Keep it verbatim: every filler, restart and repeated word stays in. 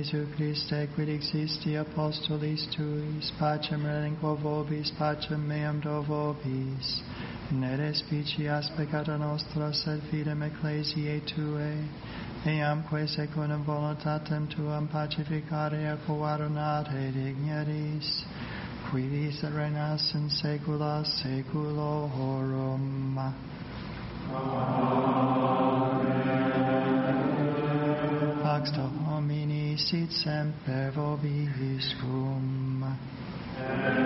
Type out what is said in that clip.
Jesu Christe, quid existi apostolis tuis, pacem relinquo vobis, pacem meam do vobis. Ne respicias peccata nostra, sed fidem ecclesiae Tuae, eamque secundum voluntatem Tuam pacificare et coadunate digneris, qui vis et reinas in saecula saeculorum. Amen. Pax Domini sit semper vobiscum.